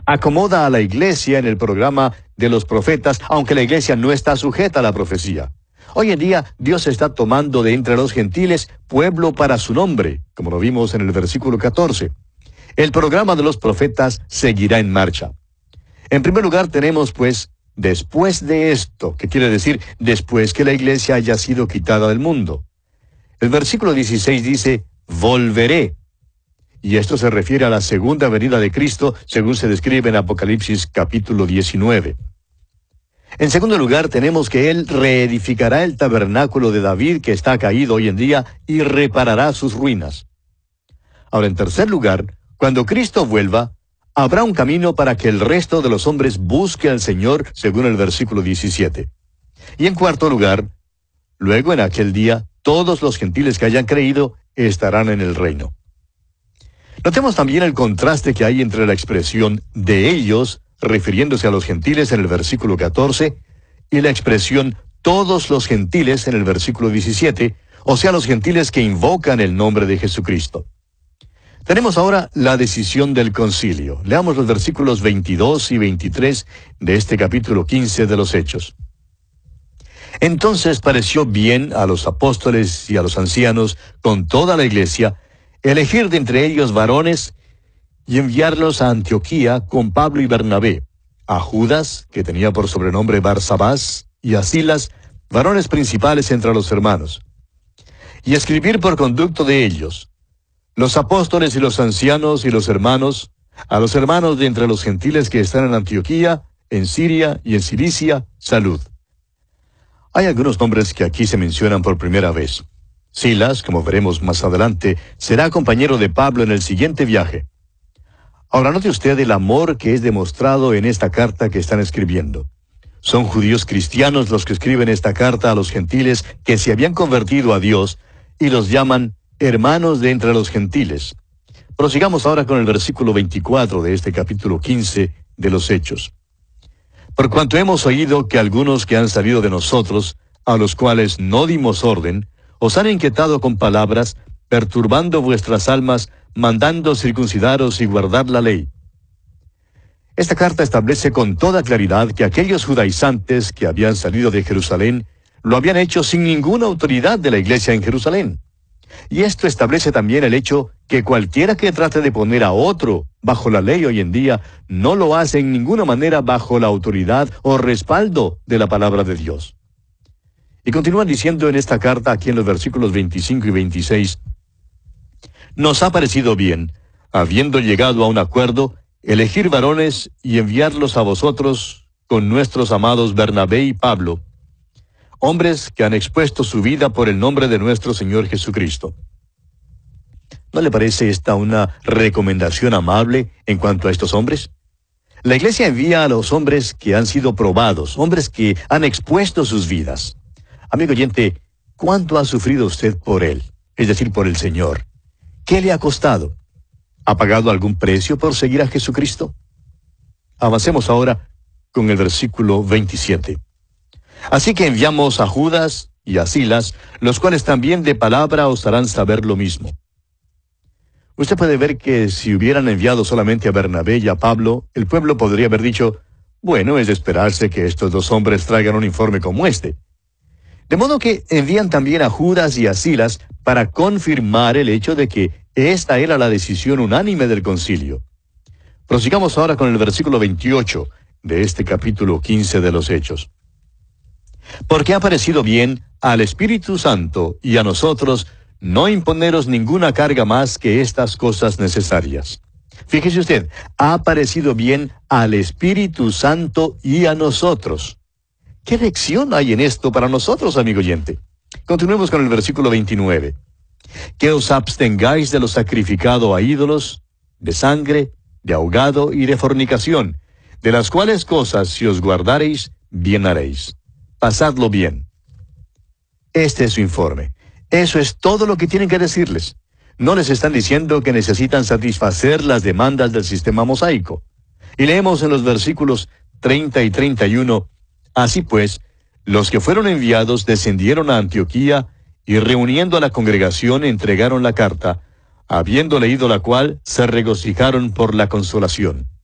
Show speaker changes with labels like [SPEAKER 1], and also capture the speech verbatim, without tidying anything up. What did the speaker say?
[SPEAKER 1] acomoda a la iglesia en el programa de los profetas, aunque la iglesia no está sujeta a la profecía. Hoy en día, Dios está tomando de entre los gentiles pueblo para su nombre, como lo vimos en el versículo catorce. El programa de los profetas seguirá en marcha. En primer lugar, tenemos, pues, después de esto, que quiere decir después que la iglesia haya sido quitada del mundo. El versículo dieciséis dice, volveré. Y esto se refiere a la segunda venida de Cristo, según se describe en Apocalipsis capítulo diecinueve. En segundo lugar, tenemos que Él reedificará el tabernáculo de David, que está caído hoy en día, y reparará sus ruinas. Ahora, en tercer lugar, cuando Cristo vuelva, habrá un camino para que el resto de los hombres busque al Señor, según el versículo diecisiete. Y en cuarto lugar, luego en aquel día, todos los gentiles que hayan creído estarán en el reino. Notemos también el contraste que hay entre la expresión de ellos, refiriéndose a los gentiles en el versículo catorce, y la expresión todos los gentiles en el versículo diecisiete, o sea, los gentiles que invocan el nombre de Jesucristo. Tenemos ahora la decisión del concilio. Leamos los versículos veintidós y veintitrés de este capítulo quince de los Hechos. Entonces pareció bien a los apóstoles y a los ancianos, con toda la iglesia, elegir de entre ellos varones y enviarlos a Antioquía con Pablo y Bernabé, a Judas, que tenía por sobrenombre Barsabás, y a Silas, varones principales entre los hermanos, y escribir por conducto de ellos, los apóstoles y los ancianos y los hermanos, a los hermanos de entre los gentiles que están en Antioquía, en Siria y en Cilicia, salud. Hay algunos nombres que aquí se mencionan por primera vez. Silas, como veremos más adelante, será compañero de Pablo en el siguiente viaje. Ahora note usted el amor que es demostrado en esta carta que están escribiendo. Son judíos cristianos los que escriben esta carta a los gentiles que se habían convertido a Dios y los llaman hermanos de entre los gentiles. Prosigamos ahora con el versículo veinticuatro de este capítulo quince de los Hechos. Por cuanto hemos oído que algunos que han salido de nosotros, a los cuales no dimos orden, os han inquietado con palabras, perturbando vuestras almas, mandando circuncidaros y guardar la ley. Esta carta establece con toda claridad que aquellos judaizantes que habían salido de Jerusalén lo habían hecho sin ninguna autoridad de la iglesia en Jerusalén. Y esto establece también el hecho que cualquiera que trate de poner a otro bajo la ley hoy en día no lo hace en ninguna manera bajo la autoridad o respaldo de la palabra de Dios. Y continúan diciendo en esta carta, aquí en los versículos veinticinco y veintiséis, nos ha parecido bien, habiendo llegado a un acuerdo, elegir varones y enviarlos a vosotros con nuestros amados Bernabé y Pablo, hombres que han expuesto su vida por el nombre de nuestro Señor Jesucristo. ¿No le parece esta una recomendación amable en cuanto a estos hombres? La iglesia envía a los hombres que han sido probados, hombres que han expuesto sus vidas. Amigo oyente, ¿cuánto ha sufrido usted por él? Es decir, por el Señor. ¿Qué le ha costado? ¿Ha pagado algún precio por seguir a Jesucristo? Avancemos ahora con el versículo veintisiete. Así que enviamos a Judas y a Silas, los cuales también de palabra os harán saber lo mismo. Usted puede ver que si hubieran enviado solamente a Bernabé y a Pablo, el pueblo podría haber dicho, bueno, es de esperarse que estos dos hombres traigan un informe como este. De modo que envían también a Judas y a Silas para confirmar el hecho de que esta era la decisión unánime del concilio. Prosigamos ahora con el versículo veintiocho de este capítulo quince de los Hechos. Porque ha parecido bien al Espíritu Santo y a nosotros no imponeros ninguna carga más que estas cosas necesarias. Fíjese usted, ha parecido bien al Espíritu Santo y a nosotros. ¿Qué lección hay en esto para nosotros, amigo oyente? Continuemos con el versículo veintinueve. Que os abstengáis de lo sacrificado a ídolos, de sangre, de ahogado y de fornicación, de las cuales cosas si os guardareis, bien haréis. Pasadlo bien. Este es su informe. Eso es todo lo que tienen que decirles. No les están diciendo que necesitan satisfacer las demandas del sistema mosaico. Y leemos en los versículos treinta y treinta y uno, así pues, los que fueron enviados descendieron a Antioquía y reuniendo a la congregación entregaron la carta, habiendo leído la cual se regocijaron por la consolación.